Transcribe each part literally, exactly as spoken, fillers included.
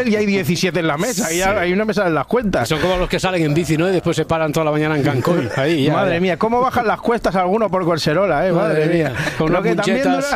y hay diecisiete en la mesa, sí. Y ahí no me salen las cuentas. Son como los que salen en bici, ¿no? Y después se paran toda la mañana en Cancún. Ahí, ya, madre ya. mía, ¿cómo bajan las cuestas algunos por Colserola, eh? Madre, madre mía. Con lo, que también dura,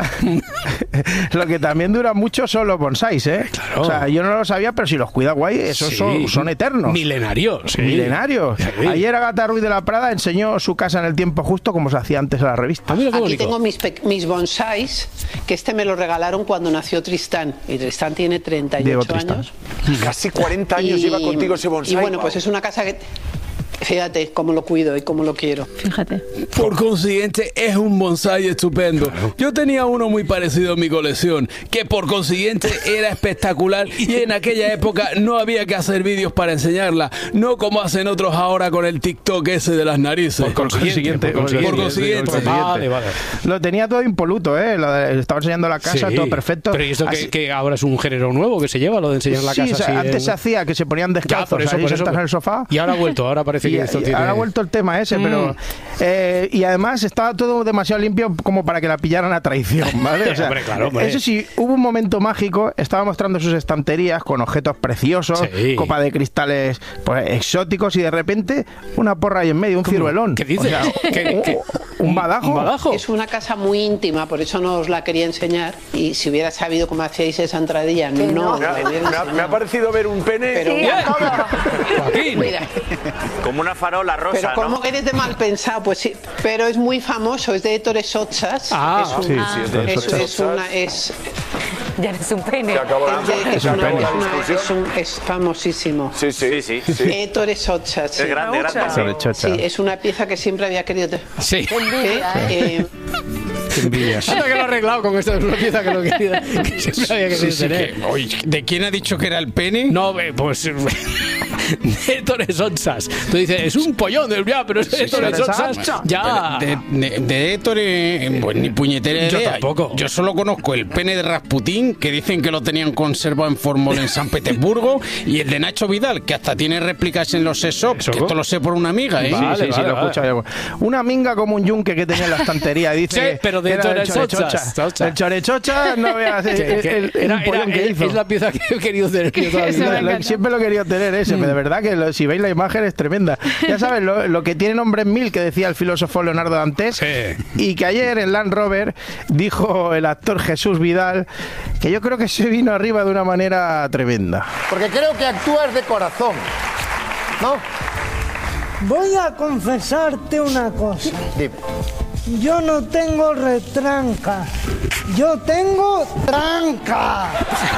lo que también dura mucho son los bonsáis, ¿eh? Claro. O sea, yo no lo sabía, pero si los cuida guay, esos sí. son, son eternos. Milenarios. Sí. Milenarios. Sí. Ayer Agatha Ruiz de la Prada enseñó su casa en el tiempo justo como se hacía antes en la revista. Aquí bonito. Tengo mis, mis bonsáis, que este me lo regalaron cuando nació Tristán. Y Tristán tiene treinta y ocho años. Casi cuarenta años y, lleva contigo ese bonsái. Y bueno, wow. pues es una casa que... Fíjate cómo lo cuido y cómo lo quiero. Fíjate. Por consiguiente, es un bonsái estupendo. Claro. Yo tenía uno muy parecido en mi colección, que por consiguiente era espectacular y en aquella época no había que hacer vídeos para enseñarla, no como hacen otros ahora con el TikTok ese de las narices. Por consiguiente. Por consiguiente. Por consiguiente. Por consiguiente. Vale, vale. Lo tenía todo impoluto, ¿eh? Lo de, estaba enseñando la casa, sí. todo perfecto. Pero ¿y esto que, que ahora es un género nuevo que se lleva, lo de enseñar la sí, casa? O sea, así antes en... se hacía que se ponían descalzos, ya, por eso, ahí por eso, en el sofá. Y ahora ha vuelto, ahora parece que y, esto y tiene... Ahora ha vuelto el tema ese, mm. pero... Eh, y además estaba todo demasiado limpio como para que la pillaran a traición, ¿vale? O sea, hombre, claro, hombre. Eso sí, hubo un momento mágico, estaba mostrando sus estanterías con objetos preciosos, sí. copa de cristales pues, exóticos y de repente una porra ahí en medio, un ¿Cómo? ciruelón. ¿Qué dices? O sea, ¿Qué, qué? ¿Un, badajo? ¿Un badajo? Es una casa muy íntima, por eso no os la quería enseñar. Y si hubiera sabido cómo hacíais esa entradilla, no, no me, ha, me, ha, me ha parecido ver un pene. Pero, sí, Joaquín. Mira. Como una farola rosa, Pero ¿cómo ¿no? eres de mal pensado? Pues sí, pero es muy famoso, es de Ettore Sottsass. Ah, es un, sí, sí, es de es, es una es ya eres un pene. Es, de, es, una, es, una, es, un, es famosísimo. Sí, sí, sí. sí, sí. Ettore Sottsass. Sí. Es grande, grande. Sí. sí, es una pieza que siempre había querido tener. Sí. Qué envidia, ¿eh? eh, Qué envidia. Hasta que lo he arreglado con esto, es una pieza que lo quería, que siempre había querido sí, sí, tener. Que, oye, ¿de quién ha dicho que era el pene? No, pues... de Ettore Sottsass. Tú dices, es un pollón del ya, pero es de Ettore Sottsass. Ya. De, de, de Ettore, pues ni puñetera idea. Yo tampoco. Yo solo conozco el pene de Rasputín, que dicen que lo tenían conservado en formol en San Petersburgo, y el de Nacho Vidal, que hasta tiene réplicas en los sex-shops, que esto lo sé por una amiga, ¿eh? Vale, sí, sí, vale, sí, lo he vale. escuchado. Una minga como un yunque que tenía en la estantería, dice. Sí, pero de Ettore Sottsass. El chorechocha, no veas el, el, el, el era, era, que hizo. Es la pieza que he querido tener yo toda la vida. Siempre lo he querido tener ese, pero de verdad que lo, si veis la imagen es tremenda. Ya sabes, lo, lo que tiene nombre en mil, que decía el filósofo Leonardo Dantes, sí. Y que ayer en Land Rover dijo el actor Jesús Vidal que yo creo que se vino arriba de una manera tremenda. Porque creo que actúas de corazón, ¿no? Voy a confesarte una cosa. Dime. Yo no tengo retranca. Yo tengo tranca.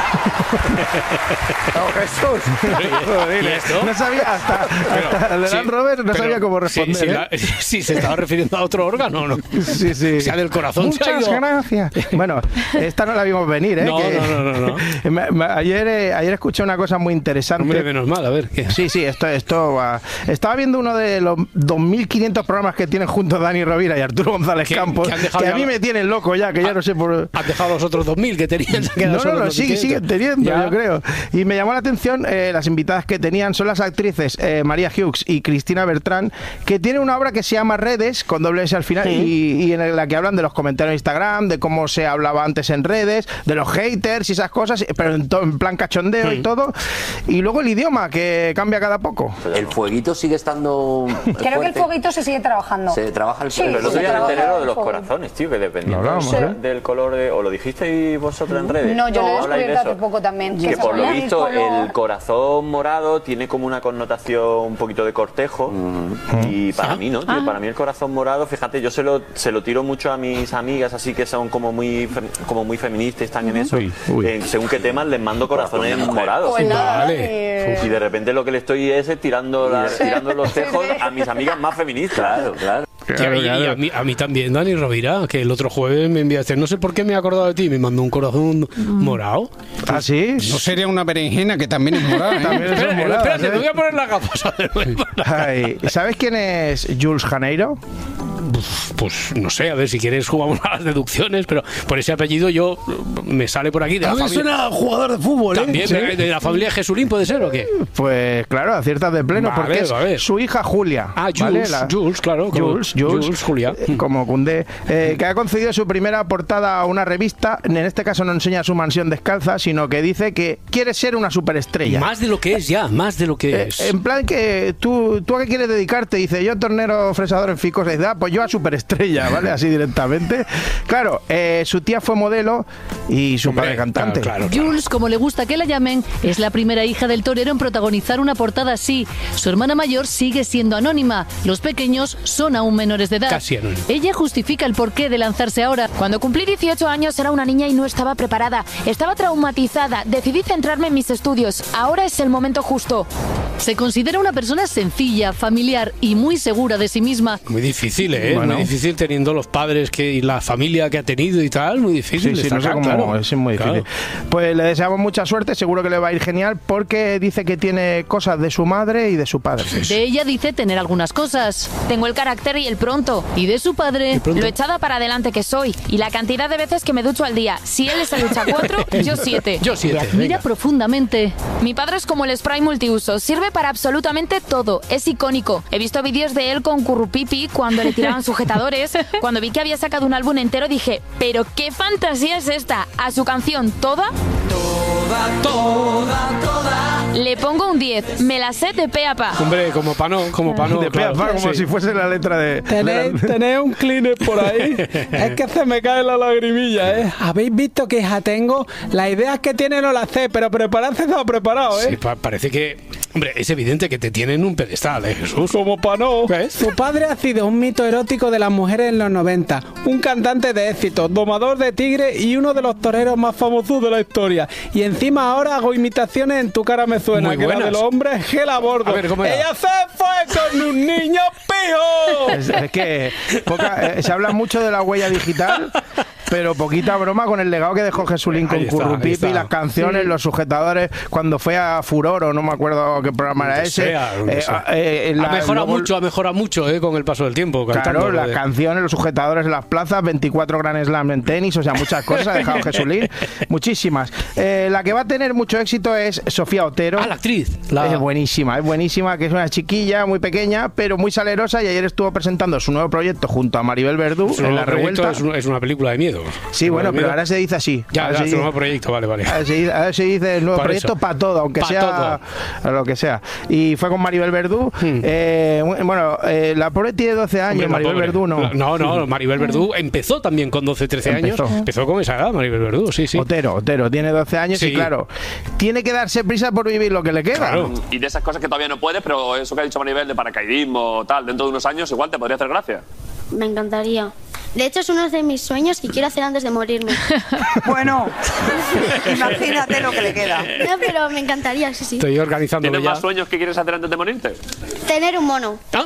No, Jesús. No sabía, hasta, hasta el Land Rover no sabía cómo responder. Sí, sí, ¿eh? la, sí, se estaba refiriendo a otro órgano, ¿no? Sí, sí. O sea, del corazón. Muchas se ha ido. gracias. Bueno, esta no la vimos venir, ¿eh? No, que, no, no, no, no. Me, me, ayer, eh, ayer escuché una cosa muy interesante. Hombre, menos mal, a ver. ¿qué? Sí, sí, esto, esto va. Estaba viendo uno de los dos mil quinientos programas que tienen juntos Dani Rovira y Arturo González Que- Campos, que que, han dejado a ya- mí me tienen loco ya, que ya no sé por... Has dejado los otros dos mil que tenían. se quedan No, solo no, no, los sigue, quinientos. siguen teniendo, Ya. yo creo. Y me llamó la atención eh, las invitadas que tenían, son las actrices eh, María Hughes y Cristina Bertrán, que tienen una obra que se llama Redes, con doble S al final, Sí. y, y en la que hablan de los comentarios en Instagram, de cómo se hablaba antes en redes, de los haters y esas cosas, pero en, to- en plan cachondeo y todo. Y luego el idioma, que cambia cada poco. El fueguito sigue estando. Creo que el fueguito se sigue trabajando. Se trabaja el Sí, fuego. Pero el otro se día me trabaja enteré lo de el los fuego. corazones, tío, que dependiendo Lo hablábamos, del- ¿eh? del color de... ¿O lo dijisteis vosotros en redes? No, yo lo he ¿Habláis de descubierto eso? hace poco también. Que se por lo llama visto color. el corazón morado tiene como una connotación un poquito de cortejo. Y para mí, ¿no? Tío, para mí el corazón morado, fíjate, yo se lo, se lo tiro mucho a mis amigas, así que son como muy fem- como muy feministas, están en eso. Uy, uy. En según qué temas les mando corazones morados. Pues nada, Vale. eh, Y de repente lo que le estoy es tirando, la- tirando los tejos a mis amigas más feministas. Claro, claro. Ya, y, y a, mí, a mí también, Dani Rovira, que el otro jueves me enviaste, no sé por qué me he acordado de ti, y me mandó un corazón morado. ¿Ah, sí? No sería una berenjena que también es morada, ¿eh? También son Espera, moradas, espérate, ¿eh? te voy a poner las gafas de nuevo. Ay, ¿sabes quién es Jules Janeiro? Pues no sé, a ver, si quieres jugamos a las deducciones, pero por ese apellido yo me sale por aquí de a la mí familia. suena jugador de fútbol, ¿eh? También, ¿Sí? de, de la familia Jesulín, ¿puede ser o qué? Pues claro, aciertas de pleno, Vale, porque es vale. su hija Julia. Ah, Jules, ¿vale? La- Jules, claro. como- Jules, Jules, Jules, Julia. eh, como Koundé, eh, que ha concedido su primera portada a una revista. En este caso no enseña su mansión descalza, sino que dice que quiere ser una superestrella. Más de lo que es ya, más de lo que Eh, es. en plan que tú, tú a qué quieres dedicarte, dice yo tornero fresador en Ficos, dice, ah, pues yo a superestrella, ¿vale? Así directamente. Claro, eh, su tía fue modelo y su Hombre, padre cantante. claro, claro. Jules, como le gusta que la llamen, es la primera hija del torero en protagonizar una portada así. Su hermana mayor sigue siendo anónima. Los pequeños son aún menores de edad. Casi anónima. Ella justifica el porqué de lanzarse ahora. Cuando cumplí dieciocho años era una niña y no estaba preparada. Estaba traumatizada. Decidí centrarme en mis estudios. Ahora es el momento justo. Se considera una persona sencilla, familiar y muy segura de sí misma. Muy difícil, ¿eh? Bueno. Muy difícil teniendo los padres que, y la familia que ha tenido y tal. Muy difícil. Sí, sí, está no sé claro, cómo, claro. es muy difícil. Claro. Pues le deseamos mucha suerte, seguro que le va a ir genial, porque dice que tiene cosas de su madre y de su padre. De ella dice tener algunas cosas. Tengo el carácter y el pronto. Y de su padre, Lo echada para adelante que soy. Y la cantidad de veces que me ducho al día. Si él se ducha cuatro, yo siete. Yo le siete. admira venga. profundamente. Mi padre es como el spray multiuso. Sirve para absolutamente todo. Es icónico. He visto vídeos de él con Currupipi cuando le tiraban sujetadores. Cuando vi que había sacado un álbum entero dije, ¿pero qué fantasía es esta? A su canción Toda, le pongo un diez. Me la sé de pe a pa. Hombre, como pano, como pano. de pe a claro. pa, como Sí. si fuese la letra de... ¿Tenéis, tenéis un Kleenex por ahí? Es que se me cae la lagrimilla, ¿eh? ¿Habéis visto qué hija tengo? Las ideas que tiene no las sé, pero prepararse se ha preparado, ¿eh? Sí, pa- parece que... Hombre, es evidente que te tienen un pedestal, ¿eh, Jesús? Como pa' no. ¿Ves? Su padre ha sido un mito erótico de las mujeres en los noventa, un cantante de éxito, domador de tigre y uno de los toreros más famosos de la historia. Y encima ahora hago imitaciones en Tu cara me suena, Muy que la buenas. de los hombres gel a bordo. A ver, ¿cómo era? Ella se fue con un niño pijo. Es, es que poca- eh, se habla mucho de la huella digital, pero poquita broma con el legado que dejó Jesulín con Ahí está, ahí Currupipi, está. las canciones, los sujetadores, cuando fue a Furor, o no me acuerdo qué programa era Donde ese. sea, donde eh, sea. eh, la- ha mejorado luego- mucho, ha mejorado mucho, ¿eh? Con el paso del tiempo. Claro, cantando, las de- canciones, los sujetadores en las plazas, veinticuatro Grand Slam en tenis, o sea, muchas cosas ha dejado Jesulín, muchísimas. Eh, la que va a tener mucho éxito es Sofía Otero. Ah, la actriz. La... Es buenísima, es buenísima, que es una chiquilla muy pequeña, pero muy salerosa, y ayer estuvo presentando su nuevo proyecto junto a Maribel Verdú Su en nuevo La proyecto Revuelta. es, un- es una película de miedo. Sí, bueno, De pero miedo. ahora se dice así. Ya, ahora ya, se su dice- nuevo proyecto, vale, vale. ahora se dice, ahora se dice el nuevo Por proyecto eso. para todo, aunque Pa' sea lo que sea. Y fue con Maribel Verdú. Eh, bueno, eh, la pobre tiene doce años, Hombre, la Maribel pobre. Verdú no. No, no, Maribel Verdú empezó también con doce, trece Empezó. años. Empezó con esa edad, Maribel Verdú, sí, sí. Otero, Otero, tiene doce años Sí. y claro, tiene que darse prisa por vivir lo que le queda. Claro. Y de esas cosas que todavía no puedes, pero eso que ha dicho Maribel de paracaidismo o tal, dentro de unos años igual te podría hacer gracia. Me encantaría. De hecho, es uno de mis sueños que quiero hacer antes de morirme. Bueno, imagínate lo que le queda. No, pero me encantaría, sí, sí. Estoy organizándolo ¿Tienes ya. más sueños que quieres hacer antes de morirte? Tener un mono. ¿Ah?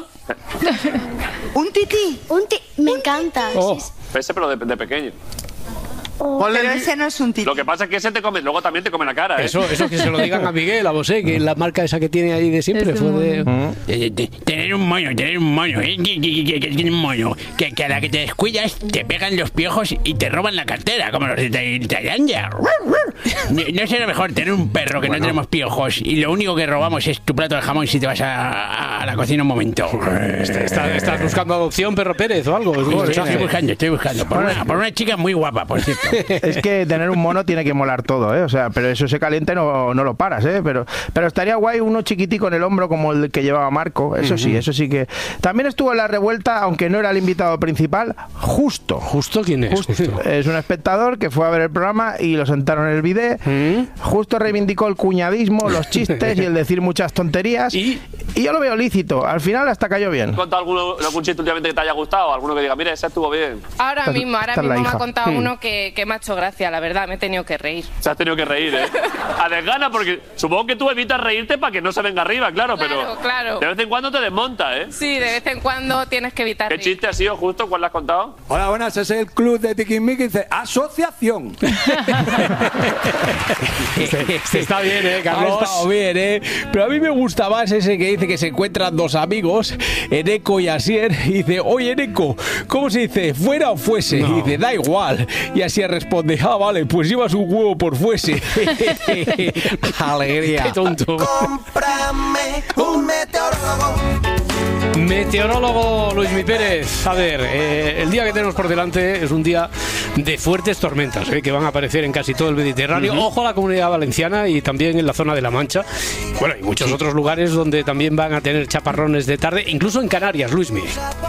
¿Un tití? Un ti me encanta. Oh. sí, Ese, pero de, de pequeño. Pero ese no es un tití. Lo que pasa es que ese te come, luego también te come la cara, ¿eh? Eso, eso que se lo digan a Miguel, a Bosé, que la marca esa que tiene ahí de siempre Es fue un de... mono. Eh, te- Tener un moño, tener un moño, ¿eh? Que- que- que- que tiene un moño. Que, que a la que te descuidas te pegan los piojos y te roban la cartera, como los de Tai- Tailandia. No, no será mejor tener un perro que no tenemos piojos y lo único que robamos es tu plato de jamón si te vas a, a la cocina un momento. Está- está- ¿Estás buscando adopción, Perro Pérez, o algo? Estoy, Mensaje. estoy buscando, estoy buscando. Por una, por una chica muy guapa, por cierto. Es que tener un mono tiene que molar todo, ¿eh? O sea, pero eso se calienta y no, no lo paras, ¿eh? Pero, pero estaría guay uno chiquitico en el hombro como el que llevaba Marco, eso sí, eso sí que... También estuvo en La Revuelta, aunque no era el invitado principal, Justo. ¿Justo quién es? Justo. Es un espectador que fue a ver el programa y lo sentaron en el bidet. Justo reivindicó el cuñadismo, los chistes y el decir muchas tonterías. ¿Y? Y yo lo veo lícito. Al final hasta cayó bien. ¿Has contado alguno, algún chiste últimamente que te haya gustado? ¿Alguno que diga, mira, ese estuvo bien? Ahora Esta es- mismo, ahora esta es la mismo me ha hija. contado Hmm. uno que, que, que me ha hecho gracia, la verdad, me he tenido que reír. Se has tenido que reír, ¿eh? A desgana, porque supongo que tú evitas reírte para que no se venga arriba, claro, Claro, pero claro. de vez en cuando te desmonta, ¿eh? Sí, de vez en cuando tienes que evitar ¿Qué reír. chiste ha sido justo? ¿Cuál le has contado? Hola, buenas, ese es el club de Tiquismiqui, dice asociación. Este está bien, ¿eh, Carlos? Ha estado bien, ¿eh? Pero a mí me gusta más ese que dice que se encuentran dos amigos, Eneco y Asier, y dice, oye, Eneco, ¿cómo se dice? ¿Fuera o fuese? No. Y dice, da igual. Y Asier responde, ah, vale, pues llevas un huevo por fuese. Alegría. Qué tonto. Cómprame un meteorólogo. Meteorólogo Luismi Pérez. A ver, eh, el día que tenemos por delante es un día de fuertes tormentas, eh, que van a aparecer en casi todo el Mediterráneo. Uh-huh. Ojo a la Comunidad Valenciana y también en la zona de La Mancha. Bueno, y muchos sí. otros lugares donde también van a tener chaparrones de tarde, incluso en Canarias, Luismi.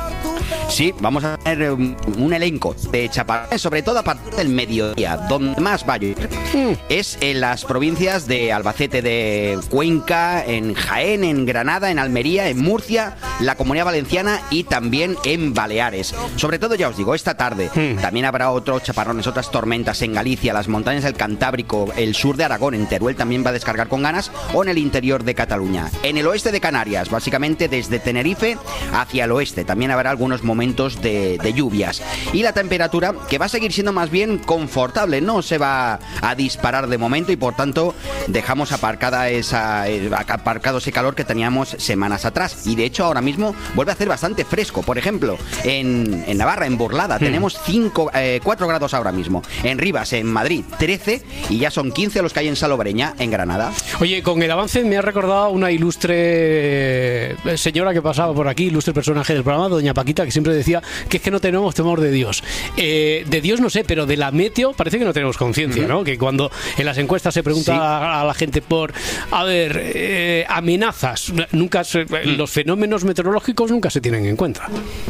Sí, vamos a tener un, un elenco de chaparrones, sobre todo a partir del mediodía. Donde más va a llover mm. es en las provincias de Albacete, de Cuenca, en Jaén, en Granada, en Almería, en Murcia, la Comunidad Valenciana y también en Baleares. Sobre todo, ya os digo, esta tarde mm. también habrá otros chaparrones, otras tormentas en Galicia, las montañas del Cantábrico, el sur de Aragón, en Teruel también va a descargar con ganas, o en el interior de Cataluña. En el oeste de Canarias, básicamente desde Tenerife hacia el oeste, también habrá algunos momentos De, de lluvias. Y la temperatura, que va a seguir siendo más bien confortable, no se va a disparar de momento y por tanto dejamos aparcada esa, aparcado ese calor que teníamos semanas atrás. Y de hecho ahora mismo vuelve a hacer bastante fresco. Por ejemplo, en, en Navarra, en Burlada, hmm. tenemos cinco, eh, cuatro grados ahora mismo. En Rivas, en Madrid, trece, y ya son quince los que hay en Salobreña, en Granada. Oye, con el avance me ha recordado una ilustre señora que pasaba por aquí, ilustre personaje del programa, doña Paquita, que siempre decía que es que no tenemos temor de Dios. Eh, de Dios no sé, pero de la meteo parece que no tenemos conciencia, uh-huh. ¿no? Que cuando en las encuestas se pregunta sí. a, a la gente por, a ver, eh, amenazas, nunca se, uh-huh. los fenómenos meteorológicos nunca se tienen en cuenta.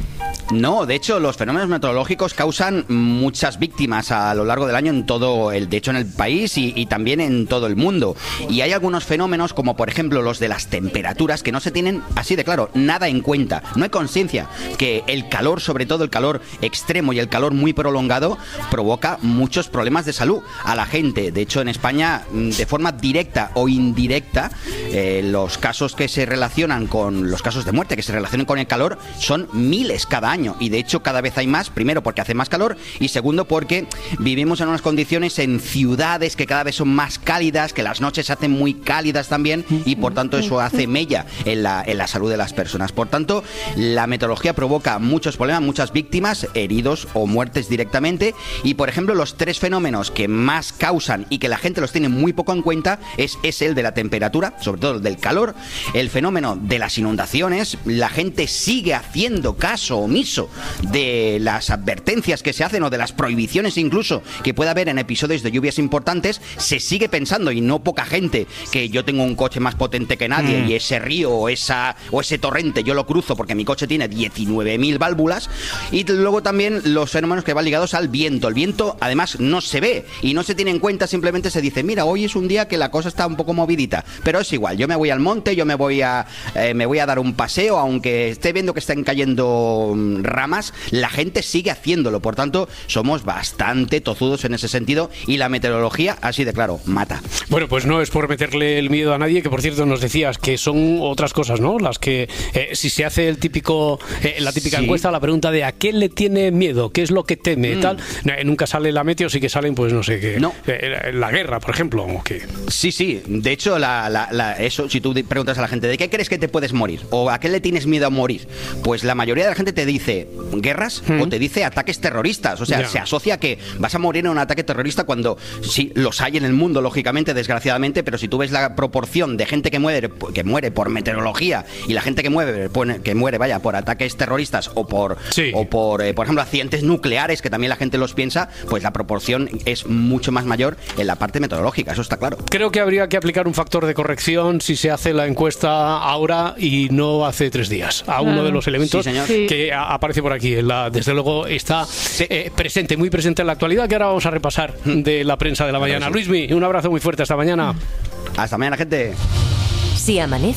No, de hecho, los fenómenos meteorológicos causan muchas víctimas a lo largo del año en todo el, de hecho, en el país y, y también en todo el mundo. Y hay algunos fenómenos, como por ejemplo los de las temperaturas, que no se tienen así de claro, nada en cuenta. No hay conciencia que el calor, sobre todo el calor extremo y el calor muy prolongado, provoca muchos problemas de salud a la gente. De hecho, en España, de forma directa o indirecta, eh, los casos que se relacionan con los casos de muerte que se relacionan con el calor son miles cada año, y de hecho cada vez hay más, primero porque hace más calor y segundo porque vivimos en unas condiciones en ciudades que cada vez son más cálidas, que las noches se hacen muy cálidas también y por tanto eso hace mella en la, en la salud de las personas. Por tanto, la meteorología provoca muchos problemas, muchas víctimas, heridos o muertes directamente, y por ejemplo los tres fenómenos que más causan y que la gente los tiene muy poco en cuenta es, es el de la temperatura, sobre todo el del calor, el fenómeno de las inundaciones. La gente sigue haciendo caso omiso de las advertencias que se hacen o de las prohibiciones incluso que pueda haber en episodios de lluvias importantes. Se sigue pensando, y no poca gente, que yo tengo un coche más potente que nadie mm. y ese río o, esa, o ese torrente yo lo cruzo porque mi coche tiene diecinueve mil válvulas. Y luego también los fenómenos que van ligados al viento. El viento además no se ve y no se tiene en cuenta, simplemente se dice, mira, hoy es un día que la cosa está un poco movidita, pero es igual, yo me voy al monte, yo me voy a eh, me voy a dar un paseo, aunque esté viendo que están cayendo ramas, la gente sigue haciéndolo. Por tanto, somos bastante tozudos en ese sentido, y la meteorología, así de claro, mata. Bueno, pues no es por meterle el miedo a nadie, que por cierto nos decías que son otras cosas, ¿no? Las que, eh, si se hace el típico eh, la típica sí. encuesta, la pregunta de ¿a qué le tiene miedo? ¿Qué es lo que teme? Mm. Tal, eh, nunca sale la meteo, sí que salen, pues no sé qué. No. Eh, la guerra, por ejemplo. ¿O qué? Sí, sí. De hecho, la, la, la, eso, si tú preguntas a la gente, ¿de qué crees que te puedes morir? ¿O a qué le tienes miedo a morir? Pues la mayoría de la gente te dice guerras mm. o te dice ataques terroristas. O sea, ya. se asocia que vas a morir en un ataque terrorista cuando sí, los hay en el mundo, lógicamente, desgraciadamente, pero si tú ves la proporción de gente que muere, que muere por meteorología y la gente que muere, que muere vaya, por ataques terroristas o por, sí. o por, eh, por ejemplo, accidentes nucleares, que también la gente los piensa, pues la proporción es mucho más mayor en la parte meteorológica, eso está claro. Creo que habría que aplicar un factor de corrección si se hace la encuesta ahora y no hace tres días, a uno de los elementos sí, sí. que aparece por aquí. La, desde luego está eh, presente, muy presente en la actualidad, que ahora vamos a repasar de la prensa de la mañana. Sí. Luismi, un abrazo muy fuerte, hasta mañana. Hasta mañana, gente. Si amanece,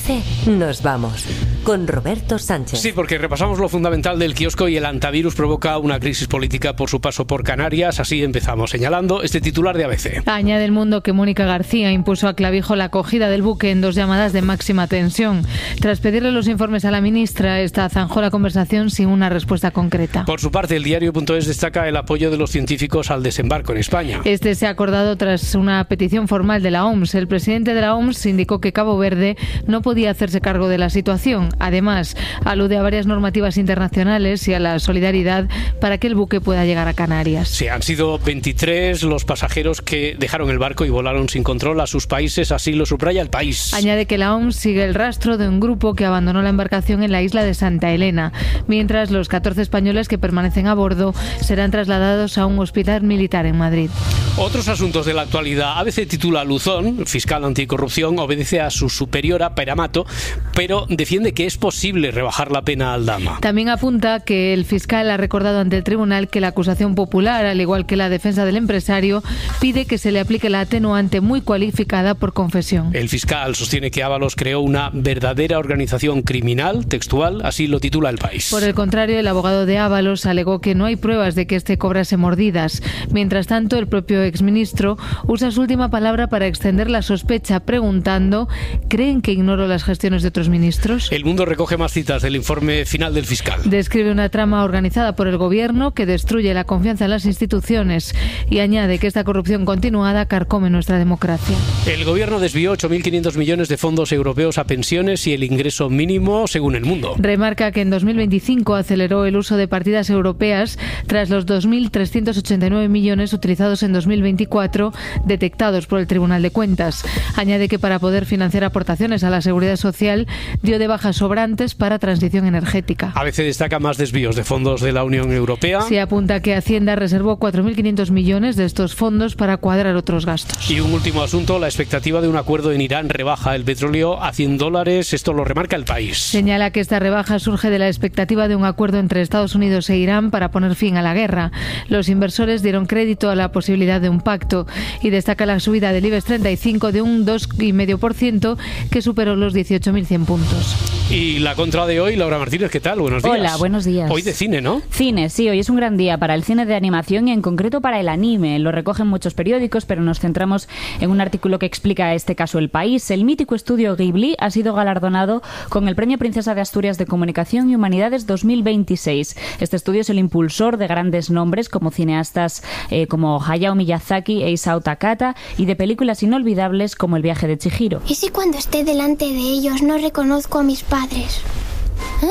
Nos vamos con Roberto Sánchez. Sí, porque repasamos lo fundamental del kiosco y el antivirus provoca una crisis política por su paso por Canarias. Así empezamos señalando este titular de A B C. Añade El Mundo que Mónica García impuso a Clavijo la acogida del buque en dos llamadas de máxima tensión. Tras pedirle los informes a la ministra, esta zanjó la conversación sin una respuesta concreta. Por su parte, el diario punto es destaca el apoyo de los científicos al desembarco en España. Este se ha acordado tras una petición formal de la O M S. El presidente de la O M S indicó que Cabo Verde no podía hacerse cargo de la situación. Además, alude a varias normativas internacionales y a la solidaridad para que el buque pueda llegar a Canarias. Sí, han sido veintitrés los pasajeros que dejaron el barco y volaron sin control a sus países, así lo subraya El País. Añade que la O M S sigue el rastro de un grupo que abandonó la embarcación en la isla de Santa Elena, mientras los catorce españoles que permanecen a bordo serán trasladados a un hospital militar en Madrid. Otros asuntos de la actualidad. A B C titula Luzón, fiscal anticorrupción, obedece a su superiora Peramato, pero defiende que es posible rebajar la pena a Aldama. También apunta que el fiscal ha recordado ante el tribunal que la acusación popular, al igual que la defensa del empresario, pide que se le aplique la atenuante muy cualificada por confesión. El fiscal sostiene que Ábalos creó una verdadera organización criminal, textual, así lo titula El País. Por el contrario, el abogado de Ábalos alegó que no hay pruebas de que este cobrase mordidas. Mientras tanto, el propio exministro usa su última palabra para extender la sospecha, preguntando: ¿creen que ignoro las gestiones de otros ministros? El Mundo recoge más citas del informe final del fiscal. Describe una trama organizada por el gobierno que destruye la confianza en las instituciones y añade que esta corrupción continuada carcome nuestra democracia. El gobierno desvió ocho mil quinientos millones de fondos europeos a pensiones y el ingreso mínimo, según El Mundo. Remarca que en dos mil veinticinco aceleró el uso de partidas europeas tras los dos mil trescientos ochenta y nueve millones utilizados en dos mil veinticuatro detectados por el Tribunal de Cuentas. Añade que para poder financiar aportaciones a la seguridad social dio de bajas sobrantes para transición energética. A veces destaca más desvíos de fondos de la Unión Europea. Se apunta que Hacienda reservó cuatro mil quinientos millones de estos fondos para cuadrar otros gastos. Y un último asunto, la expectativa de un acuerdo en Irán rebaja el petróleo a cien dólares. Esto lo remarca El País. Señala que esta rebaja surge de la expectativa de un acuerdo entre Estados Unidos e Irán para poner fin a la guerra. Los inversores dieron crédito a la posibilidad de un pacto y destaca la subida del IBEX treinta y cinco de un dos coma cinco por ciento que superó los dieciocho mil cien puntos. Y la contra de hoy, Laura Martínez, ¿qué tal? Buenos días. Hola, buenos días. Hoy de cine, ¿no? Cine, sí, hoy es un gran día para el cine de animación y en concreto para el anime. Lo recogen muchos periódicos, pero nos centramos en un artículo que explica este caso El País. El mítico estudio Ghibli ha sido galardonado con el Premio Princesa de Asturias de Comunicación y Humanidades dos mil veintiséis. Este estudio es el impulsor de grandes nombres como cineastas eh, como Hayao Miyazaki e Isao Takahata y de películas inolvidables como El viaje de Chihiro. ¿Y si cuando esté delante de ellos no reconozco a mis padres? ¿Eh?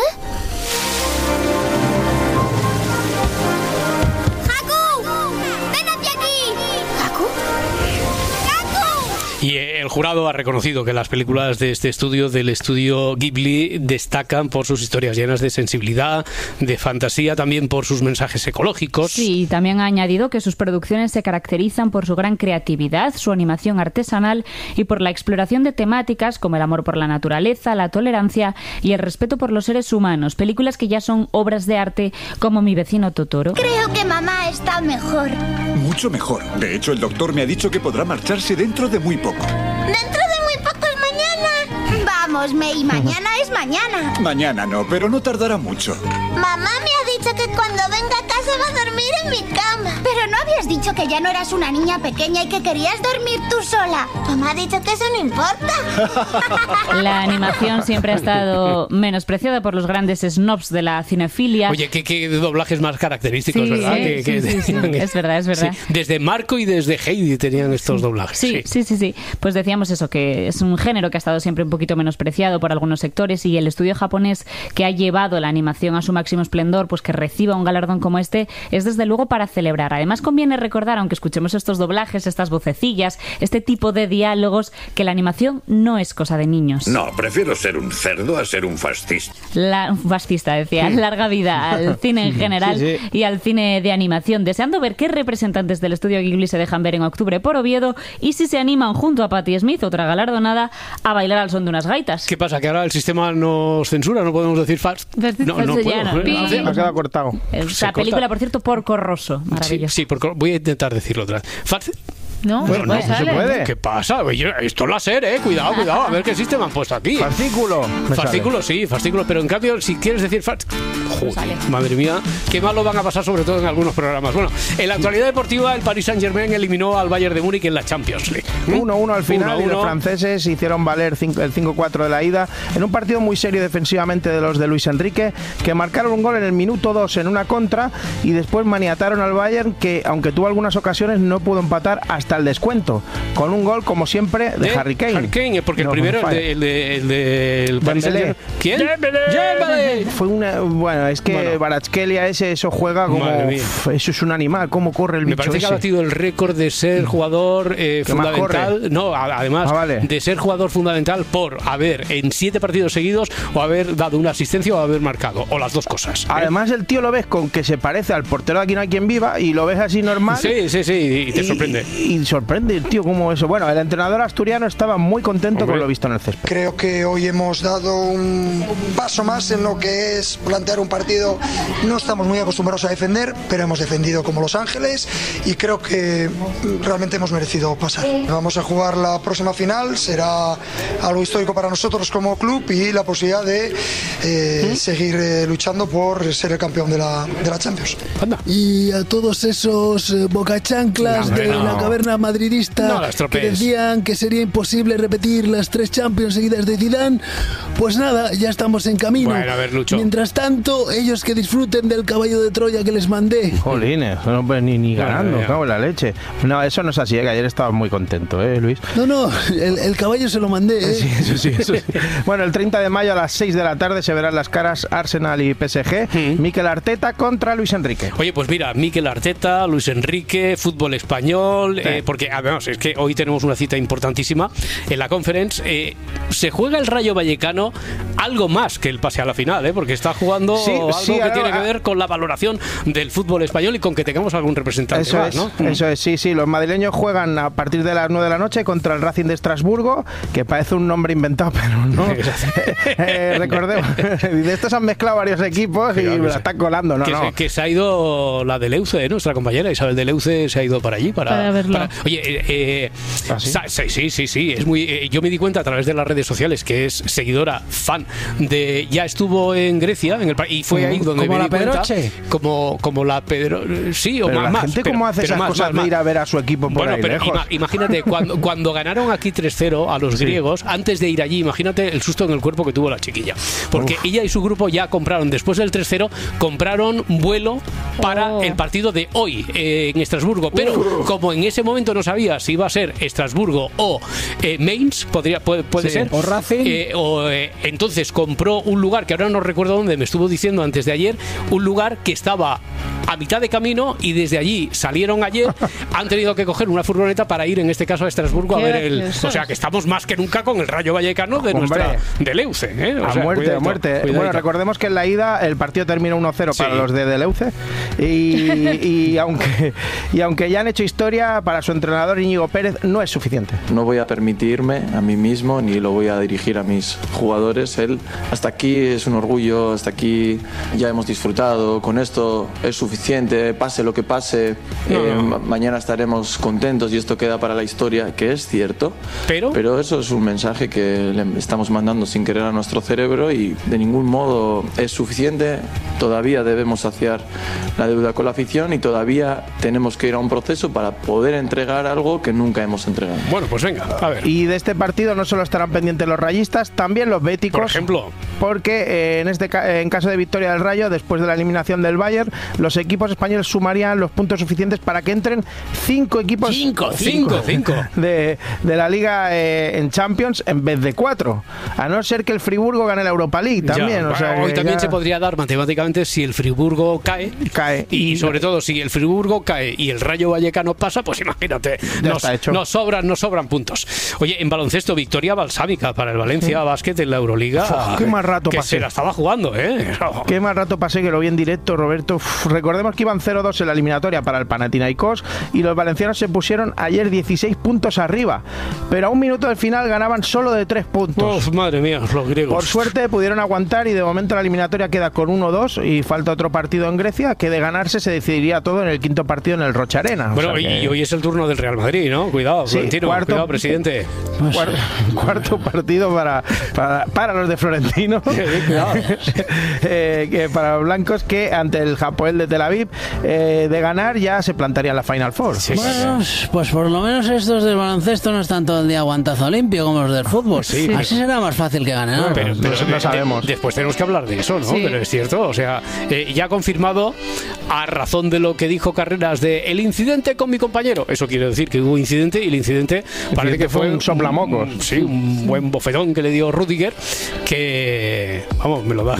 Y el jurado ha reconocido que las películas de este estudio, del estudio Ghibli, destacan por sus historias llenas de sensibilidad, de fantasía, también por sus mensajes ecológicos. Sí, y también ha añadido que sus producciones se caracterizan por su gran creatividad, su animación artesanal y por la exploración de temáticas como el amor por la naturaleza, la tolerancia y el respeto por los seres humanos. Películas que ya son obras de arte como Mi vecino Totoro. Creo que mamá está mejor. Mucho mejor. De hecho, el doctor me ha dicho que podrá marcharse dentro de muy poco. ¡Dentro de muy poco es mañana! Vamos, May, mañana es mañana. Mañana no, pero no tardará mucho. Mamá me ha dicho que cuando venga a casa va a dormir en mi cama. Pero no habías dicho que ya no eras una niña pequeña y que querías dormir tú sola. Mamá ha dicho que eso no importa. La animación siempre ha estado menospreciada por los grandes snobs de la cinefilia. Oye, qué, qué doblajes más característicos, sí, ¿verdad? Sí, que, sí, que sí, sí. Es verdad, es verdad. Sí. Desde Marco y desde Heidi tenían estos doblajes. Sí, sí, sí, sí. Pues decíamos eso, que es un género que ha estado siempre un poquito menospreciado por algunos sectores y el estudio japonés que ha llevado la animación a su máximo esplendor, pues que reciba un galardón como este, es desde luego para celebrar. Además, conviene recordar, aunque escuchemos estos doblajes, estas vocecillas, este tipo de diálogos, que la animación no es cosa de niños. No, prefiero ser un cerdo a ser un fascista. La, un fascista, decía. Larga vida al cine en general sí, sí. y al cine de animación. Deseando ver qué representantes del estudio Ghibli se dejan ver en octubre por Oviedo y si se animan junto a Patti Smith, otra galardonada, a bailar al son de unas gaitas. ¿Qué pasa? ¿Que ahora el sistema nos censura? ¿No podemos decir fast? No, no puedo. No, me ha quedado cortado. Esta película, por cierto, Porco Rosso. Maravilloso. Sí, sí, por, voy a intentar decirlo otra vez. Fast. No, Bueno, pues no, sale. se puede. ¿Qué pasa? Oye, esto láser, eh. Cuidado, cuidado. A ver qué sistema han puesto aquí. Fascículo. me Fascículo, sí, fascículo. Pero en cambio, si quieres decir. Fa... Joder, madre mía, qué mal lo van a pasar, sobre todo en algunos programas. Bueno, en la actualidad deportiva, el Paris Saint-Germain eliminó al Bayern de Múnich en la Champions League. uno uno al final uno a y los uno. franceses hicieron valer cinco- el cinco cuatro de la ida en un partido muy serio defensivamente de los de Luis Enrique, que marcaron un gol en el minuto dos en una contra y después maniataron al Bayern, que aunque tuvo algunas ocasiones no pudo empatar hasta el descuento, con un gol como siempre de, De Harry Kane. Harry Kane, porque el No, primero el falla. de, el de, el de- el Paris Dembélé. Saint-Germain. ¿Quién? Dembélé. Fue una, bueno, es que Bueno. Kvaratskhelia ese eso juega como Madre mía. uf, eso es un animal, cómo corre el Me bicho parece que ha ese. batido el récord de ser jugador eh, ¿Que más fundamental. corre? No, a- además Ah, vale. de ser jugador fundamental por haber en siete partidos seguidos o haber dado una asistencia o haber marcado, o las dos cosas. ¿eh? Además el tío lo ves con que se parece al portero de Aquí no hay quien viva y lo ves así normal. Sí, sí, sí, y te sorprende. Y, y sorprende el tío como eso. Bueno, el entrenador asturiano estaba muy contento Hombre. con lo visto en el césped. Creo que hoy hemos dado un paso más en lo que es plantear un partido. No estamos muy acostumbrados a defender, pero hemos defendido como Los Ángeles y creo que realmente hemos merecido pasar. Vamos a jugar la próxima final, será algo histórico para nosotros como club y la posibilidad de eh, seguir eh, luchando por ser el campeón de la, de la Champions. Y a todos esos eh, bocachanclas No, de no. la caverna madridista No las que tropees. decían que sería imposible repetir las tres Champions seguidas de Zidane, pues nada, ya estamos en camino. Bueno, a ver, Lucho. Mientras tanto, ellos que disfruten del caballo de Troya que les mandé. Jolines, no, pues ni, ni Ya, ganando, ya. cago en la leche. No, eso no es así, ¿eh? Que ayer estaba muy contento, ¿eh, Luis? No, no, el, el caballo se lo mandé, ¿eh? Sí, eso sí, eso sí. Bueno, el treinta de mayo a las seis de la tarde se verán las caras Arsenal y P S G. Mikel Arteta contra Luis Enrique. Oye, pues mira, Mikel Arteta, Luis Enrique, fútbol español, Sí. eh, porque además es que hoy tenemos una cita importantísima en la conference. Eh, se juega el Rayo Vallecano algo más que el pase a la final, ¿eh? Porque está jugando Sí, algo sí, que algo- tiene que ver con la valoración del fútbol español y con que tengamos algún representante Eso más, es, ¿no? eso es, sí, sí. Los madrileños juegan a partir de las nueve de la noche contra el Racing de Estrasburgo, que parece un nombre inventado, pero no. Eh, recordemos, de estos han mezclado varios equipos y Claro, me que la se- están colando, no, que, no. Se, que se ha ido la de Leuce, ¿eh? Nuestra compañera Isabel de Leuce se ha ido para allí para, Para verlo. oye, eh, eh, ¿Ah, sí? sa- sí, sí, sí, sí, es muy. eh, yo me di cuenta a través de las redes sociales que es seguidora, fan de. Ya estuvo en Grecia en el, pa- y fue ahí donde ¿Como me la di cuenta, Pedroche? como como la Pedro, sí o Pero más. la más, gente pero- cómo hace pero esas más, cosas más, de ir más. a ver a su equipo por Bueno, ahí pero lejos. ima- imagínate cuando cuando ganaron aquí tres cero a los griegos, antes de ir allí, imagínate el susto en el cuerpo que tuvo la chiquilla, porque ella y su grupo ya compraron después del tres cero, compraron vuelo para Oh. el partido de hoy eh, en Estrasburgo, pero como en ese momento no sabía si iba a ser Estrasburgo o eh, Mainz, podría puede, puede Sí. ser, O Racing. eh, o, eh, entonces compró un lugar que ahora no recuerdo dónde, me estuvo diciendo antes de ayer, un lugar que estaba a mitad de camino y desde allí salieron ayer, han tenido que coger una furgoneta para ir en este caso a Estrasburgo a Qué ver el, graciosos. o sea que estamos más que nunca con el Rayo Vallecano de Hombre. nuestra de Leuce, ¿eh? O A sea, muerte, a cuidadito, muerte. cuidadito. Bueno, recordemos que en la ida el partido terminó uno cero para Sí. los de Deleuze y, y aunque y aunque ya han hecho historia, para su entrenador Íñigo Pérez no es suficiente. No voy a permitirme a mí mismo ni lo voy a dirigir a mis jugadores. Él, hasta aquí es un orgullo, hasta aquí ya hemos disfrutado, con esto es suficiente, pase lo que pase, No, eh, no. ma- mañana estaremos contentos y esto queda para la historia, que es cierto. Pero, Pero eso es un mensaje que le estamos mandando sin querer a nuestro cerebro y de ningún modo es suficiente. Todavía debemos saciar la deuda con la afición y todavía tenemos que ir a un proceso para poder entregar algo que nunca hemos entregado. bueno, pues venga, a ver. Y de este partido no solo estarán pendientes los rayistas, también los béticos. Por ejemplo, Porque eh, en este ca- en caso de victoria del Rayo, después de la eliminación del Bayern, los equipos españoles sumarían los puntos suficientes para que entren cinco equipos Cinco, cinco, cinco. De, de la Liga eh, en Champions en vez de cuatro. A no ser que el Friburgo gane la Europa League también. ya, o sea, hoy que también ya se podría dar matemáticamente si el Friburgo cae, cae. y sobre todo si el Friburgo cae y el Rayo Vallecano pasa, pues imagínate, Ya nos, está hecho. nos sobran, nos sobran puntos. Oye, en baloncesto, victoria balsámica para el Valencia Basket en la Euroliga. Uf, qué maravilla. rato que pasé. se la estaba jugando, ¿eh? Qué mal rato pasé, que lo vi en directo, Roberto. Uf, recordemos que iban cero dos en la eliminatoria para el Panathinaikos y los valencianos se pusieron ayer dieciséis puntos arriba, pero a un minuto del final ganaban solo de tres puntos. Uf, madre mía, los griegos. Por suerte pudieron aguantar y de momento la eliminatoria queda con uno dos y falta otro partido en Grecia, que de ganarse se decidiría todo en el quinto partido en el Rocha Arena. Bueno, o sea que... y hoy es el turno del Real Madrid, ¿no? Cuidado, Sí, Florentino, cuarto- cuidado, presidente. Cuarto, cuarto partido para, para, para los de Florentino, eh, que para los blancos, que ante el Hapoel de Tel Aviv, eh, de ganar ya se plantaría en la Final Four. Bueno, pues por lo menos estos del baloncesto no están todo el día aguantazo limpio como los del fútbol. Sí, Así será más fácil que ganen, ¿no? Pero, pero no sabemos. de- después tenemos que hablar de eso, ¿no? Sí. Pero es cierto, o sea, eh, ya confirmado, a razón de lo que dijo Carreras de el incidente con mi compañero. Eso quiere decir que hubo incidente y el incidente parece que fue un soplamocos. un- Sí, un buen bofetón que le dio Rudiger, que, vamos, me lo da.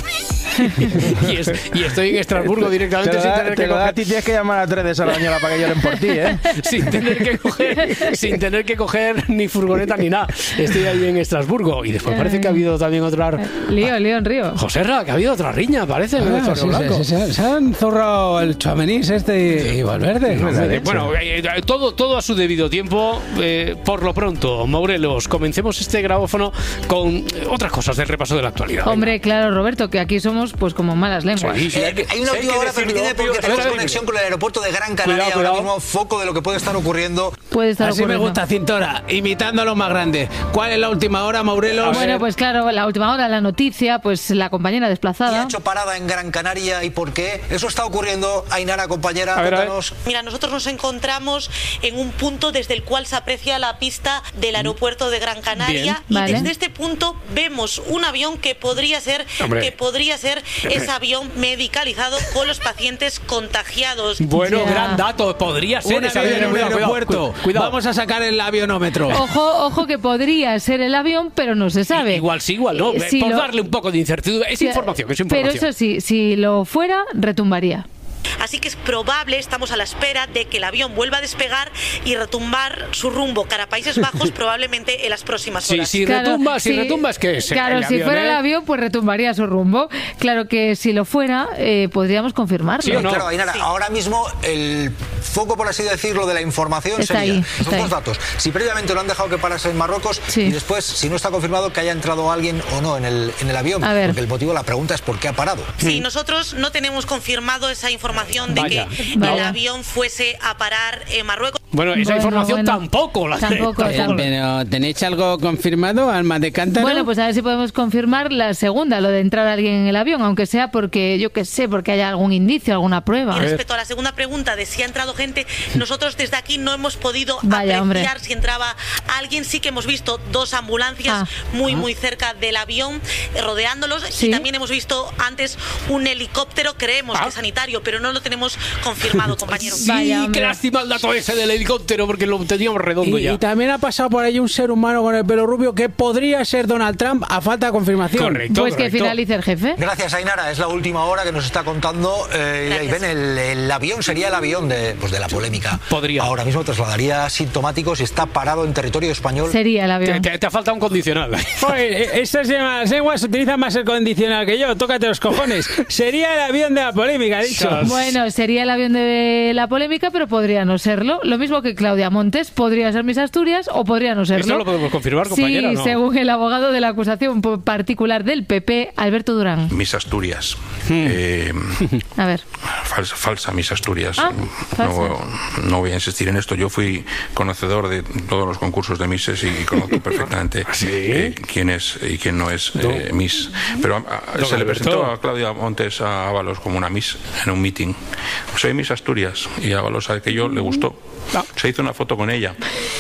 y, es- y estoy en Estrasburgo directamente Te lo sin da- tener te que lo da a coger. ti, tienes que llamar a tres de Sardañola para que lloren por ti, ¿eh? sin tener que coger sin tener que coger ni furgoneta ni nada. Estoy ahí en Estrasburgo y después parece que ha habido también otra Lío, lío en Río. Joserra, que ha habido otra riña, parece, en el Ah, Estornio sí, Blanco. sí, sí, se, se han zurrado el Chuamenís este y Valverde. Eh, Bueno, eh, eh, todo, todo a su debido tiempo. Eh, por lo pronto, Maurelos, comencemos este grabófono con eh, otras cosas del repaso de la actualidad. Hombre, claro, Roberto, que aquí somos pues como malas lenguas. Sí, sí, hay que- Eh, hay una sí, hay última que hora, decirlo, permitidme, porque tío. tenemos A ver, conexión con el aeropuerto de Gran Canaria. Cuidado, Ahora cuidado. mismo, foco de lo que puede estar ocurriendo. Puede estar Así me ocurriendo. gusta, Cintora, imitando a los más grandes. ¿Cuál es la última hora, Maurelos? Bueno, pues claro, la última hora, la noticia, pues la compañera ¿Y ha desplazada. hecho parada en Gran Canaria y por qué? Eso está ocurriendo. Ainara, compañera, A ver, a ver. cuéntanos. Mira, nosotros nos encontramos en un punto desde el cual se aprecia la pista del aeropuerto de Gran Canaria. Bien, y vale. desde este punto vemos un avión que podría ser Hombre. que podría ser ese avión medicalizado con los pacientes contagiados. Bueno, Ya. gran dato, podría ser Un ese avión en un Cuidado, cuidado, aeropuerto. Cuidado. Vamos a sacar el avionómetro. Ojo, ojo que podría ser el avión, pero no se sabe. Igual sí, igual no. Eh, si Por lo- darle un poco de incertidumbre. Es Sí, información, es Pero información. eso sí, si lo fuera, retumbaría. Así que es probable, estamos a la espera de que el avión vuelva a despegar y retumbar su rumbo cara a Países Bajos probablemente en las próximas Sí, horas. si Claro, retumba, si sí, retumba es que es Claro, el si avión, fuera ¿eh? el avión, pues retumbaría su rumbo. Claro que si lo fuera, eh, podríamos confirmarlo. ¿Sí o no? Claro, Ainara, ahora mismo el foco, por así decirlo, de la información Está sería ahí, estos está dos ahí. datos. Si previamente lo han dejado que parase en Marruecos Sí. y después, si no está confirmado, que haya entrado alguien o no en el, en el avión. A ver. Porque el motivo de la pregunta es por qué ha parado. Sí, nosotros no tenemos confirmado esa información de Vaya. que el Vaya. avión fuese a parar en Marruecos. Bueno, esa Bueno, información bueno. tampoco la Tampoco, tampoco. tampoco. Pero, ¿tenéis algo confirmado, alma de cántaro? Bueno, pues a ver si podemos confirmar la segunda, lo de entrar alguien en el avión, aunque sea porque, yo qué sé, porque haya algún indicio, alguna prueba. Y respecto a la segunda pregunta de si ha entrado gente, nosotros desde aquí no hemos podido Vaya, apreciar hombre. si entraba alguien. Sí que hemos visto dos ambulancias Ah. muy, muy cerca del avión, eh, rodeándolos. Sí. Y también hemos visto antes un helicóptero, creemos que sanitario, pero no lo tenemos confirmado, compañero. Sí, Vaya, hombre. qué lástima el dato ese del helicóptero, porque lo teníamos redondo Y, ya. y también ha pasado por ahí un ser humano con el pelo rubio que podría ser Donald Trump a falta de confirmación. Correcto. Pues que finalice el jefe. Gracias, Ainara. Es la última hora que nos está contando. Eh, y ahí ven, el, el avión sería el avión de, pues de la polémica. Podría. Ahora mismo trasladaría sintomáticos y está parado en territorio español. Sería el Te, avión. te- te ha faltado un condicional. Oye, estas llamadas lenguas utilizan más el condicional que yo. Tócate los cojones. Sería el avión de la polémica, he dicho. Bueno, sería el avión de la polémica, pero podría no serlo. Lo mismo que Claudia Montes, podría ser Miss Asturias o podría no serlo. Esto lo podemos confirmar, compañera, Sí, ¿no? según el abogado de la acusación p- particular del P P, Alberto Durán. Miss Asturias. Hmm. Eh, A ver. falsa, falsa Miss Asturias. Ah, no, falsa. no voy a insistir en esto. Yo fui conocedor de todos los concursos de Misses y conozco perfectamente eh, quién es y quién no es eh, Miss. Pero a- Don se le Alberto. presentó a Claudia Montes a Ábalos como una Miss en un meeting. Soy Miss Asturias y Ábalos a aquello le gustó. Se hizo una foto con ella.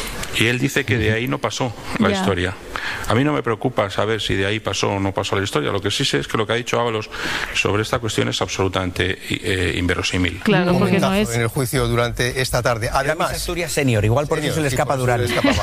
Y él dice que de ahí no pasó la Ya. historia. A mí no me preocupa saber si de ahí pasó o no pasó la historia. Lo que sí sé es que lo que ha dicho Ábalos sobre esta cuestión es absolutamente eh, inverosímil. Claro, Un porque no momentazo es. en el juicio durante esta tarde. Además, Asturias Senior, igual por eso se le escapa a Durán.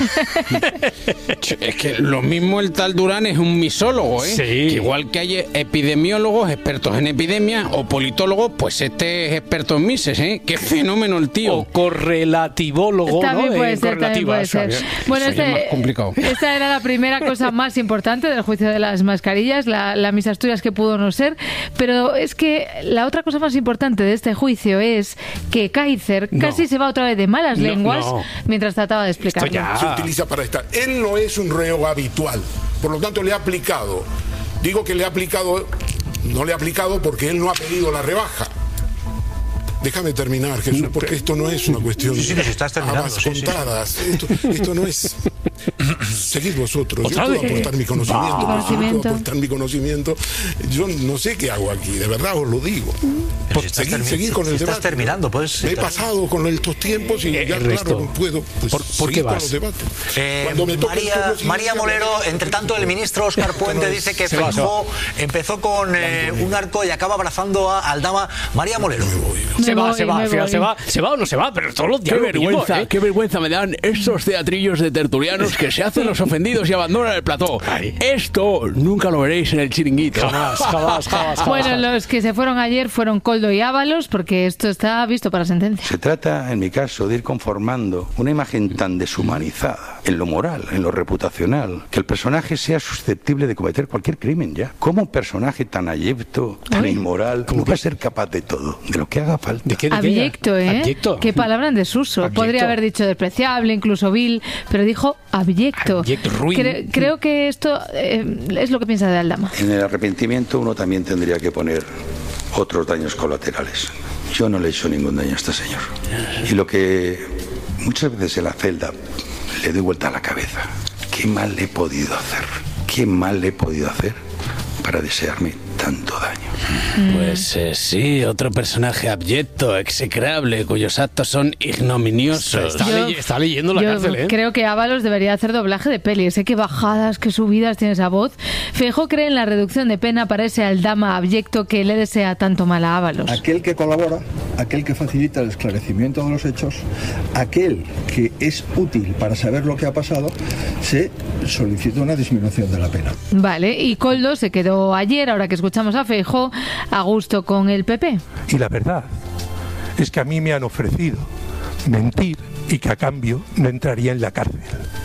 Es que lo mismo el tal Durán es un misólogo, ¿eh? Sí. Que igual que hay epidemiólogos expertos en epidemia o politólogos, pues este es experto en mises, ¿eh? Qué fenómeno el tío. O correlativólogo, También ¿no? puede Eh, ser, también puede correlativas, ser. ¿sabes? Bueno, Eso ya es este- más complicado. esta era la primera primera cosa más importante del juicio de las mascarillas, la, la Miss Asturias que pudo no ser, pero es que la otra cosa más importante de este juicio es que Kaiser No. casi se va otra vez de malas No, lenguas no. mientras trataba de explicarlo. Se utiliza para estar. Él no es un reo habitual, por lo tanto le ha aplicado. Digo que le ha aplicado, no le ha aplicado porque él no ha pedido la rebaja. Déjame terminar, Jesús, porque esto no es una cuestión Sí, sí, nos estás terminando, habas sí, sí. contadas. Esto, esto no es... Seguid vosotros. Yo ¿Otra puedo vez? aportar mi conocimiento. Va. pero si no puedo Conocimiento. aportar mi conocimiento. Yo no sé qué hago aquí, de verdad os lo digo. Pero si estás Seguid, termi- seguid con si el estás debate. terminando, puedes- Me he estás- pasado con estos tiempos y ya, Ernesto, claro, no puedo pues, ¿por- por seguir qué con vas? los debates. Eh, Cuando me toque el María, turno siguiente, María Molero, entre tanto, el ministro Óscar Puente dice que Se va, se va. Feijóo empezó con eh, un arco y acaba abrazando a Aldama. María Molero. Se va, voy, se va, me al final voy. se va, se va o no se va, pero todos los Qué días lo mismo, vergüenza, ¿eh? qué vergüenza me dan estos teatrillos de tertulianos que se hacen los ofendidos y abandonan el plató. Esto nunca lo veréis en el chiringuito. Jamás, jamás, jamás, jamás. Bueno, los que se fueron ayer fueron Koldo y Ábalos, porque esto está visto para sentencia. Se trata, en mi caso, de ir conformando una imagen tan deshumanizada en lo moral, en lo reputacional, que el personaje sea susceptible de cometer cualquier crimen ya. ¿Cómo un personaje tan abyecto, tan inmoral, no va a ser capaz de todo, de lo que haga falta? ¿De Abyecto, ¿eh? Qué palabra en desuso. Abyecto. Podría haber dicho despreciable, incluso vil, pero dijo abyecto. Abyecto, ruin. Cre- creo que esto eh, es lo que piensa de Aldama. En el arrepentimiento uno también tendría que poner otros daños colaterales. Yo no le he hecho ningún daño a este señor. Y lo que muchas veces en la celda le doy vuelta a la cabeza. ¿Qué mal le he podido hacer? ¿Qué mal le he podido hacer para desearme tanto daño? Pues eh, sí, otro personaje abyecto, execrable, cuyos actos son ignominiosos. Está, Yo- ley- está leyendo la Yo cárcel, ¿eh? creo que Ábalos debería hacer doblaje de peli. Sé que bajadas, que subidas tiene esa voz. Feijóo cree en la reducción de pena para ese Aldama abyecto que le desea tanto mal a Ábalos. Aquel que colabora, aquel que facilita el esclarecimiento de los hechos, aquel que es útil para saber lo que ha pasado, se solicita una disminución de la pena. Vale, y Koldo se quedó ayer, ahora que escuchamos a Feijóo, a gusto con el P P. Y la verdad es que a mí me han ofrecido mentir y que a cambio no entraría en la cárcel.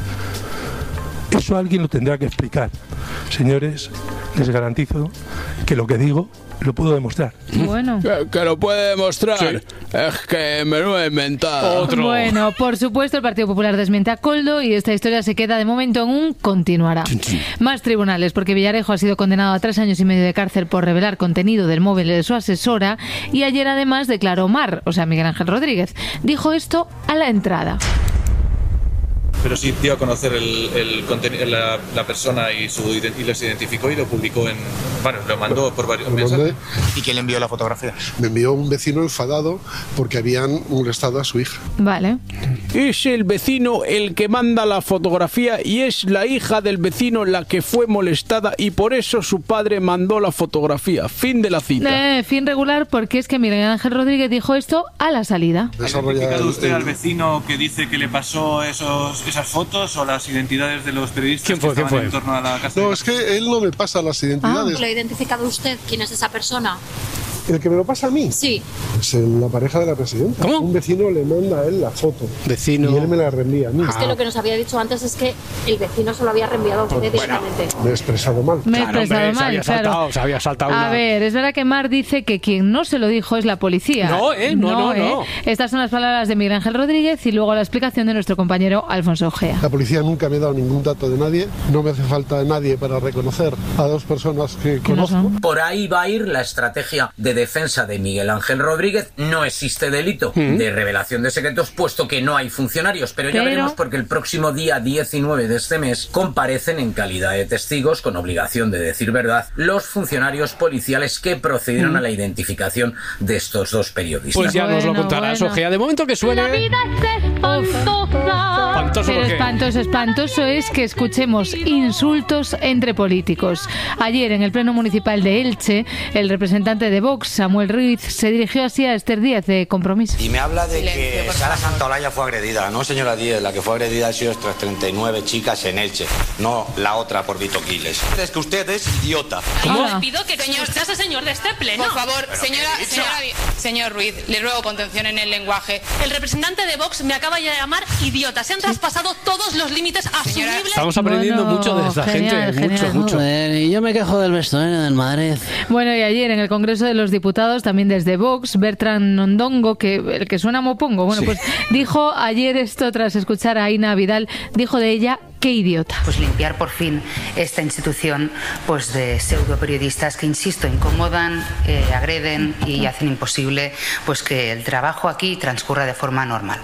Eso alguien lo tendrá que explicar. Señores, les garantizo que lo que digo lo puedo demostrar. Bueno. Que, que lo puede demostrar. Es que me lo he inventado. Bueno, por supuesto, el Partido Popular desmiente a Koldo y esta historia se queda de momento en un continuará. Más tribunales, porque Villarejo ha sido condenado a tres años y medio de cárcel por revelar contenido del móvil de su asesora y ayer además declaró Mar, o sea, Miguel Ángel Rodríguez. Dijo esto a la entrada. Pero sí dio a conocer el, el conteni- la, la persona y, su, ident- y los identificó y lo publicó en... Bueno, lo mandó por varios Lo mensajes. mandé. ¿Y quién le envió la fotografía? Me envió un vecino enfadado porque habían molestado a su hija. Vale. Es el vecino el que manda la fotografía y es la hija del vecino la que fue molestada y por eso su padre mandó la fotografía. Fin de la cita. Eh, fin regular porque es que Miguel Ángel Rodríguez dijo esto a la salida. ¿Ha identificado usted al vecino que dice que le pasó esos, esas fotos o las identidades de los periodistas que estaban en torno a la casa? No, es que él no me pasa las identidades. ¿Lo ha identificado usted? ¿Quién es esa persona? ¿El que me lo pasa a mí? Sí. Es la pareja de la presidenta. ¿Cómo? Un vecino le manda a él la foto. Vecino. Y él me la reenvía a mí. Es que lo que nos había dicho antes es que el vecino se lo había reenviado a usted directamente. Me he expresado mal. Me he expresado mal, claro. Se había saltado A una... ver, es verdad que Mar dice que quien no se lo dijo es la policía. No, ¿eh? No, no, no. Estas son las palabras de Miguel Ángel Rodríguez y luego la explicación de nuestro compañero Alfonso Ojea. La policía nunca me ha dado ningún dato de nadie. No me hace falta nadie para reconocer a dos personas que conozco. Por ahí va a ir la estrategia de defensa de Miguel Ángel Rodríguez. No existe delito Mm. de revelación de secretos, puesto que no hay funcionarios, pero ya Pero- veremos porque el próximo día diecinueve de este mes comparecen en calidad de testigos con obligación de decir verdad los funcionarios policiales que procedieron Mm. a la identificación de estos dos periodistas. Pues ya nos lo Bueno, contarás, bueno. Ojea. De momento que suene... Espantoso, Pero ¿por qué? espantoso, espantoso es que escuchemos insultos entre políticos. Ayer en el Pleno Municipal de Elche, el representante de Vox Vox, Samuel Ruiz, se dirigió así a Esther Díez de Compromís. Y me habla de que Sara Santaolalla fue agredida. No, señora Díez, la que fue agredida ha sido estas treinta y nueve chicas en Elche, no la otra por Vito Quiles. Es que usted es idiota. ¿Cómo? Le pido que señor, señor de este pleno. Por favor, señora, señora, señor Ruiz, le ruego contención en el lenguaje. El representante de Vox me acaba de llamar idiota. Se han traspasado todos los límites asumibles. Estamos aprendiendo bueno, mucho de esta genial, gente, genial. mucho, mucho. Joder, y yo me quejo del vestuario del Madrid. Bueno, y ayer en el Congreso de los Diputados, también desde Vox, Bertrand Nondongo, que el que suena mopongo, bueno, sí. pues dijo ayer esto tras escuchar a Aina Vidal, dijo de ella, qué idiota. Pues limpiar por fin esta institución pues de pseudoperiodistas que, insisto, incomodan, eh, agreden y hacen imposible pues que el trabajo aquí transcurra de forma normal.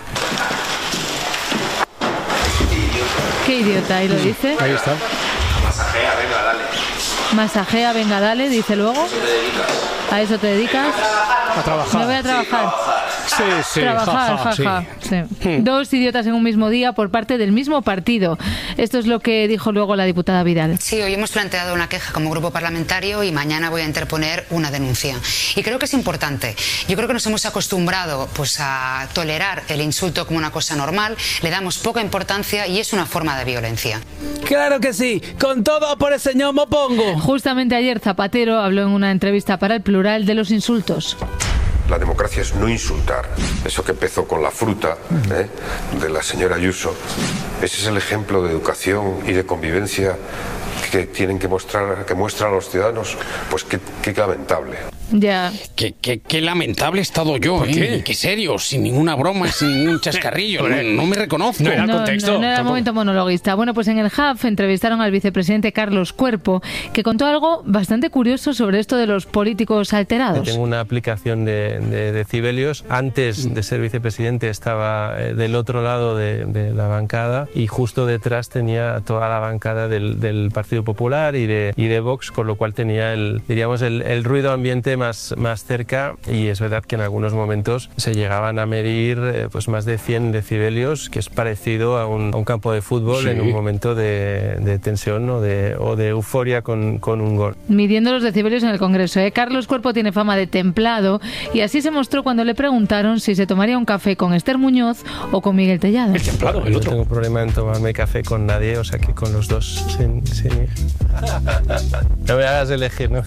Qué idiota, ahí lo dice. Ahí está. Masajea, venga, dale. Masajea, venga, dale, dice luego. ¿A eso te dedicas? A trabajar. Me voy a trabajar. Sí, sí, trabajar, jaja, ja, ja, sí. sí. Hmm. Dos idiotas en un mismo día por parte del mismo partido. Esto es lo que dijo luego la diputada Vidal. Sí, hoy hemos planteado una queja como grupo parlamentario y mañana voy a interponer una denuncia. Y creo que es importante. Yo creo que nos hemos acostumbrado pues a tolerar el insulto como una cosa normal, le damos poca importancia y es una forma de violencia. Claro que sí, con todo por el señor Mopongo. Justamente ayer Zapatero habló en una entrevista para El Plural de los insultos. La democracia es no insultar. Eso que empezó con la fruta, ¿eh?, de la señora Ayuso. Ese es el ejemplo de educación y de convivencia que tienen que mostrar, que muestran a los ciudadanos. Pues qué, qué lamentable. Ya. Qué, qué, qué lamentable he estado yo, ¿eh? Qué? qué serio, sin ninguna broma, sin ningún chascarrillo. No, no me reconozco. No era el contexto. No, no era el momento monologuista. Bueno, pues en el H A F entrevistaron al vicepresidente Carlos Cuerpo, que contó algo bastante curioso sobre esto de los políticos alterados. Tengo una aplicación de, de decibelios. Antes de ser vicepresidente estaba del otro lado de, de la bancada y justo detrás tenía toda la bancada del, del Partido Popular y de, y de Vox, con lo cual tenía el, diríamos, el, el ruido ambiente más, más cerca, y es verdad que en algunos momentos se llegaban a medir eh, pues más de cien decibelios, que es parecido a un, a un campo de fútbol, sí, en un momento de, de tensión o de, o de euforia con, con un gol. Midiendo los decibelios en el Congreso, ¿eh? Carlos Cuerpo tiene fama de templado y así se mostró cuando le preguntaron si se tomaría un café con Esther Muñoz o con Miguel Tellado. El templado, el Yo otro. No tengo problema en tomarme café con nadie, o sea que con los dos sin, sin... No me hagas elegir, ¿no?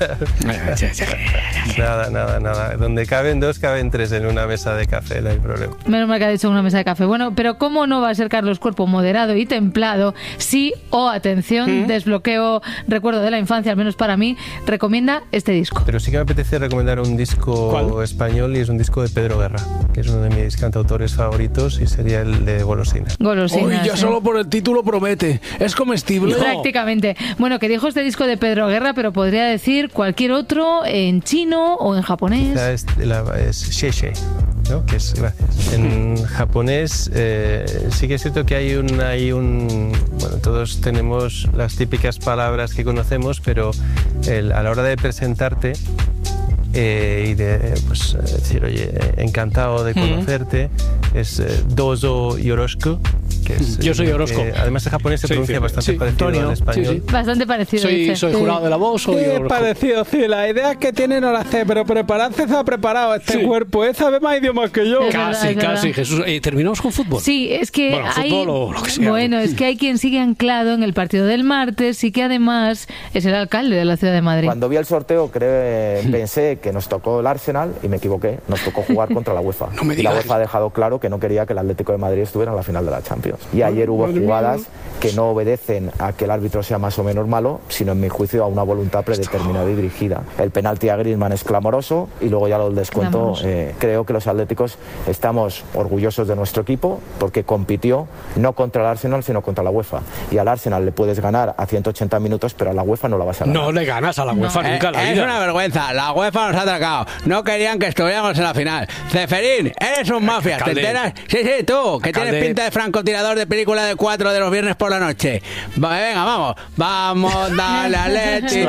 Nada, nada, nada. Donde caben dos, caben tres en una mesa de café, no hay problema. Menos mal que ha dicho una mesa de café. Bueno, pero ¿cómo no va a ser Carlos Cuerpo moderado y templado? Sí, o oh, atención, ¿Mm? desbloqueo, recuerdo de la infancia, al menos para mí, recomienda este disco. Pero sí que me apetece recomendar un disco ¿Cuál? español, y es un disco de Pedro Guerra, que es uno de mis cantautores favoritos, y sería el de Golosina. Golosina. Uy, ya ¿sí? Solo por el título promete. ¿Es comestible? No. Prácticamente. Bueno, que dijo este disco de Pedro Guerra, pero podría decir cualquier otro en chino o en japonés. Quizá es, la, es Sheshe, ¿no? Que es gracias. En japonés eh, sí que es cierto que hay un, hay un... Bueno, todos tenemos las típicas palabras que conocemos, pero el, a la hora de presentarte eh, y de pues, decir, oye, encantado de conocerte, mm. es eh, dozo yoroshiku. Que es, Yo soy Orozco. Eh, además en japonés se pronuncia sí, bastante sí, parecido Antonio, al español. Sí, sí. Bastante parecido. Soy, dice. soy jurado de la voz. Soy sí, parecido, sí. Las ideas que tiene no las sé, pero prepararse se ha preparado este sí. cuerpo. Él sabe más idiomas que yo. Es casi, verdad, casi. Jesús, eh, ¿terminamos con fútbol? Sí, es que bueno, hay... fútbol o lo que sea. Bueno, es que hay quien sigue anclado en el partido del martes y que además es el alcalde de la ciudad de Madrid. Cuando vi el sorteo creo, pensé que nos tocó el Arsenal y me equivoqué. Nos tocó jugar contra la UEFA. No me y la UEFA ha dejado claro que no quería que el Atlético de Madrid estuviera en la final de la Champions. Y ayer hubo jugadas que no obedecen a que el árbitro sea más o menos malo, sino en mi juicio a una voluntad predeterminada y dirigida. El penalti a Griezmann es clamoroso y luego ya lo del descuento. Eh, creo que los atléticos estamos orgullosos de nuestro equipo porque compitió no contra el Arsenal sino contra la UEFA. Y al Arsenal le puedes ganar a ciento ochenta minutos, pero a la UEFA no la vas a ganar. No le ganas a la UEFA no. nunca. Eh, la es vida. una vergüenza. La UEFA nos ha atracado. No querían que estuviéramos en la final. Ceferín, eres un mafia. ¿Te enteras? Sí, sí, tú, que Alcalde. Tienes pinta de francotirador de película de cuatro de los viernes por la noche. Venga, vamos. Vamos, dale a Leti.